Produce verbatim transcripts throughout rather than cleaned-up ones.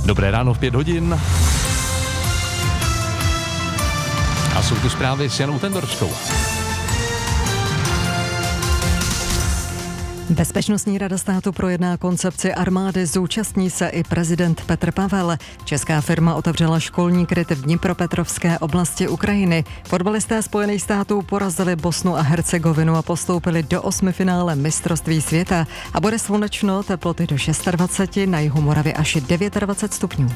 Dobré ráno v pět hodin. A jsou tu zprávy s Janou Tendorskou. Bezpečnostní rada státu projedná koncepci armády, zúčastní se i prezident Petr Pavel. Česká firma otevřela školní kryt v Dnipropetrovské oblasti Ukrajiny. Fotbalisté Spojených států porazili Bosnu a Hercegovinu a postoupili do osmifinále mistrovství světa. A bude slunečno, teploty do dvacet šest, na jihu Moravy až dvacet devět stupňů.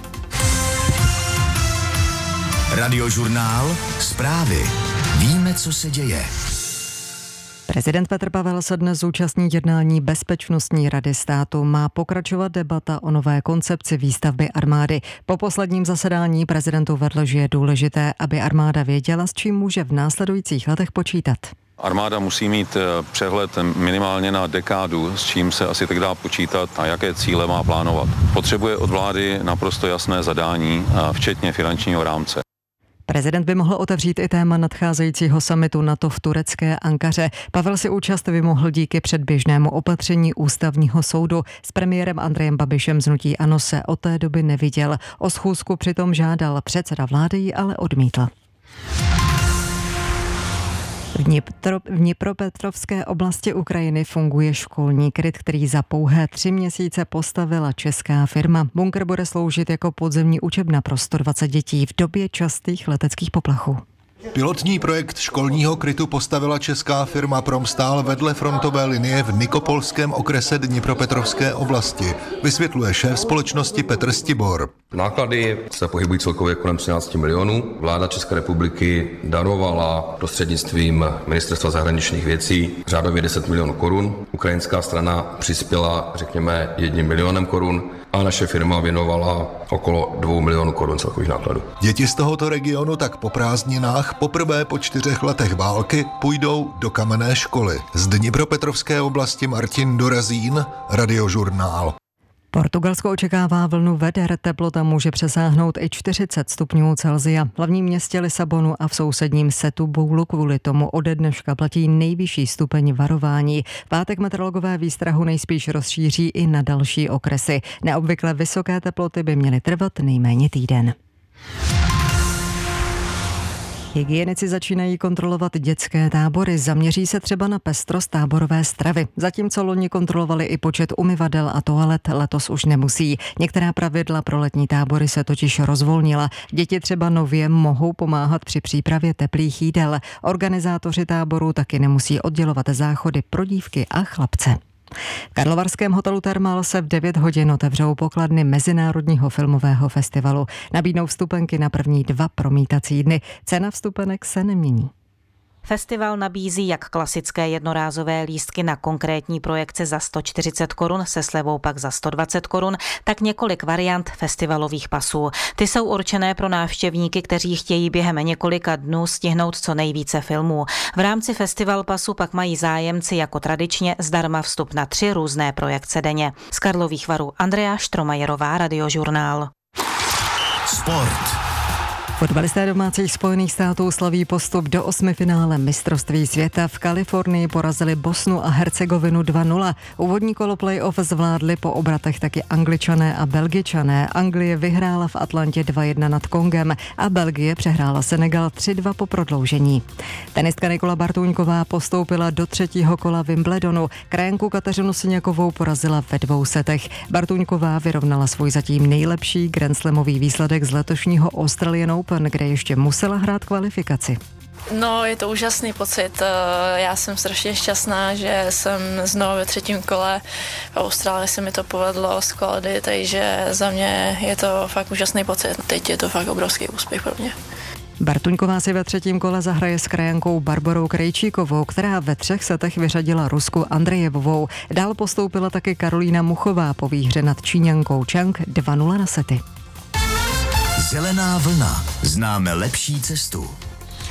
Radiožurnál, zprávy. Víme, co se děje. Prezident Petr Pavel se dnes zúčastní jednání Bezpečnostní rady státu. Má pokračovat debata o nové koncepci výstavby armády. Po posledním zasedání prezident uvedl, že je důležité, aby armáda věděla, s čím může v následujících letech počítat. Armáda musí mít přehled minimálně na dekádu, s čím se asi tak dá počítat a jaké cíle má plánovat. Potřebuje od vlády naprosto jasné zadání, včetně finančního rámce. Prezident by mohl otevřít i téma nadcházejícího summitu NATO v turecké Ankaře. Pavel si účast vymohl díky předběžnému opatření ústavního soudu. S premiérem Andrejem Babišem z hnutí ANO se od té doby neviděl. O schůzku přitom žádal, předseda vlády ji ale odmítl. V Dnipropetrovské oblasti Ukrajiny funguje školní kryt, který za pouhé tři měsíce postavila česká firma. Bunkr bude sloužit jako podzemní učebna pro sto dvacet dětí v době častých leteckých poplachů. Pilotní projekt školního krytu postavila česká firma Promstál vedle frontové linie v Nikopolském okrese Dnipropetrovské oblasti, vysvětluje šéf společnosti Petr Stibor. Náklady se pohybují celkově kolem třináct milionů. Vláda České republiky darovala prostřednictvím Ministerstva zahraničních věcí řádově deset milionů korun. Ukrajinská strana přispěla, řekněme, jedním milionem korun a naše firma věnovala okolo dvou milionů korun celkových nákladů. Děti z tohoto regionu tak po prázdninách poprvé po čtyřech letech války půjdou do kamenné školy. Z Dnipropetrovské oblasti Martin Dorazín, Radiožurnál. Portugalsko očekává vlnu veder, teplota může přesáhnout i čtyřicet stupňů Celsia. V hlavním městě Lisabonu a v sousedním Setúbulu kvůli tomu ode dneška platí nejvyšší stupeň varování. V pátek meteorologové výstrahu nejspíš rozšíří i na další okresy. Neobvykle vysoké teploty by měly trvat nejméně týden. Hygienici začínají kontrolovat dětské tábory. Zaměří se třeba na pestrost táborové stravy. Zatímco loni kontrolovali i počet umyvadel a toalet, letos už nemusí. Některá pravidla pro letní tábory se totiž rozvolnila. Děti třeba nově mohou pomáhat při přípravě teplých jídel. Organizátoři táborů taky nemusí oddělovat záchody pro dívky a chlapce. V karlovarském hotelu Thermal se v devět hodin otevřou pokladny Mezinárodního filmového festivalu. Nabídnou vstupenky na první dva promítací dny. Cena vstupenek se nemění. Festival nabízí jak klasické jednorázové lístky na konkrétní projekce za sto čtyřicet korun, se slevou pak za sto dvacet korun, tak několik variant festivalových pasů. Ty jsou určené pro návštěvníky, kteří chtějí během několika dnů stihnout co nejvíce filmů. V rámci festival pasu pak mají zájemci jako tradičně zdarma vstup na tři různé projekce denně. Z Karlových Varů Andrea Štromajerová, Radiožurnál. Sport. Fotbalisté domácích Spojených států slaví postup do osmifinále mistrovství světa. V Kalifornii porazili Bosnu a Hercegovinu dva nula. Úvodní kolo playoff zvládli po obratech taky Angličané a Belgičané. Anglie vyhrála v Atlantě dva jedna nad Kongem a Belgie přehrála Senegal tři dva po prodloužení. Tenistka Nikola Bartůňková postoupila do třetího kola Wimbledonu. Krajanku Kateřinu Siňakovou porazila ve dvou setech. Bartůňková vyrovnala svůj zatím nejlepší grandslamový výsledek z letošního Australian Open, kde ještě musela hrát kvalifikaci. No, je to úžasný pocit. Já jsem strašně šťastná, že jsem znovu ve třetím kole. V Austrálii se mi to povedlo z kvalidy, takže za mě je to fakt úžasný pocit. Teď je to fakt obrovský úspěch pro mě. Bartuňková si ve třetím kole zahraje s krajankou Barborou Krejčíkovou, která ve třech setech vyřadila Rusku Andrejevovou. Dál postoupila taky Karolína Muchová po výhře nad Číňankou Chang dva nula na sety. Zelená vlna. Známe lepší cestu.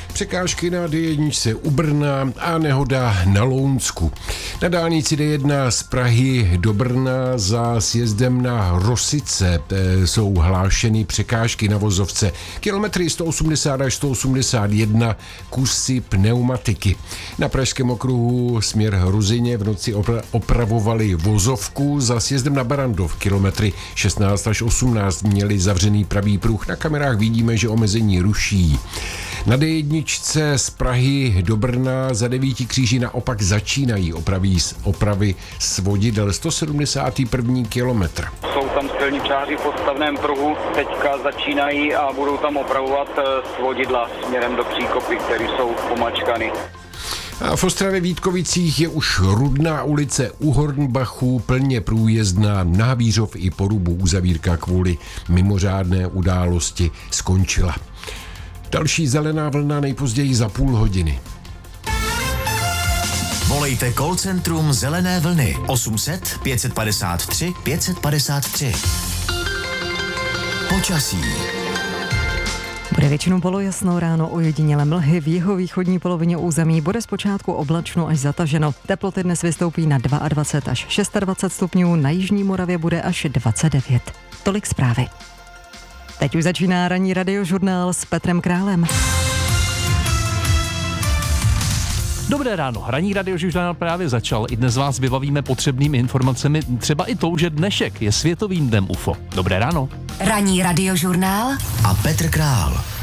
Překážky na D jedna u Brna a nehoda na Lounsku. Na dálnici D jedna z Prahy do Brna za sjezdem na Rosice jsou hlášeny překážky na vozovce. Kilometry sto osmdesát až sto osmdesát jedna, kusy pneumatiky. Na pražském okruhu směr Ruzyně v noci opra- opravovali vozovku. Za sjezdem na Barandov kilometry šestnáct až osmnáct měli zavřený pravý pruh. Na kamerách vidíme, že omezení ruší. Na D jedna z Prahy do Brna za Devíti kříží naopak začínají opravy, opravy svodidel. sto sedmdesátý první kilometr. Jsou tam silničáři v podstavném pruhu, teďka začínají a budou tam opravovat svodidla směrem do příkopy, které jsou pomačkany. A v Ostravě Vítkovicích je už Rudná ulice u Hornbachu plně průjezdná. Na Havířov i Porubu uzavírka kvůli mimořádné události skončila. Další zelená vlna nejpozději za půl hodiny. Volejte call centrum Zelené vlny osm set pět padesát tři pět padesát tři. Počasí. Bude většinou polojasno, ráno ojediněle mlhy, v jihovýchodní polovině území bude zpočátku oblačno až zataženo. Teploty dnes vystoupí na dvacet dva až dvacet šest stupňů, na jižní Moravě bude až dvacet devět. Tolik zprávy. Teď už začíná ranní radiožurnál s Petrem Králem. Dobré ráno, ranní radiožurnál právě začal. I dnes vás vybavíme potřebnými informacemi, třeba i tou, že dnešek je Světovým dnem U F O. Dobré ráno. Ranní radiožurnál a Petr Král.